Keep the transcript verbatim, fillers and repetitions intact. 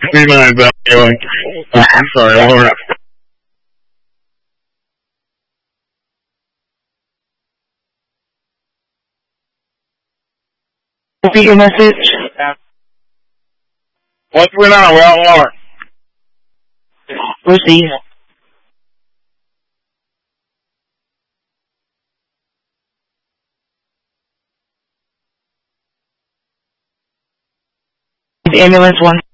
Be nice, anyway. Uh, I'm sorry, Laura. Repeat your message. What's going on? We're all Laura. Receive. Ambulance one.